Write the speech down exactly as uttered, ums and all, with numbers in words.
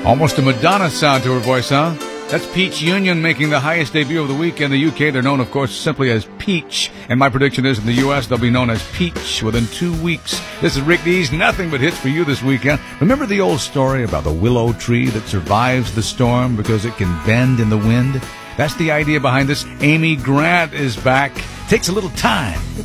Almost a Madonna sound to her voice, huh? That's Peach Union making the highest debut of the week in the U K. They're known, of course, simply as Peach. And my prediction is in the U S, they'll be known as Peach within two weeks. This is Rick Dees. Nothing but hits for you this weekend. Remember the old story about the willow tree that survives the storm because it can bend in the wind? That's the idea behind this. Amy Grant is back. Takes a little time.